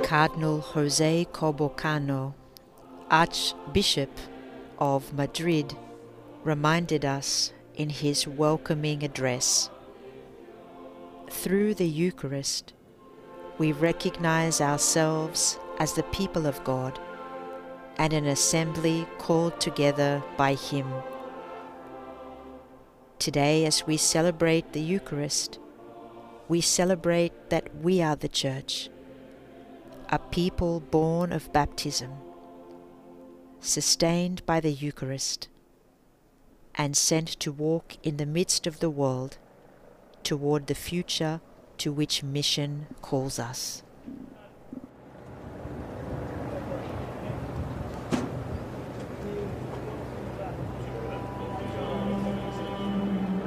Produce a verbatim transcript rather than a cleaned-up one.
Cardinal José Cobo Cano, Archbishop of Madrid, reminded us in his welcoming address. Through the Eucharist, we recognize ourselves as the people of God and an assembly called together by Him. Today, as we celebrate the Eucharist, we celebrate that we are the Church, a people born of baptism, sustained by the Eucharist, and sent to walk in the midst of the world toward the future to which mission calls us.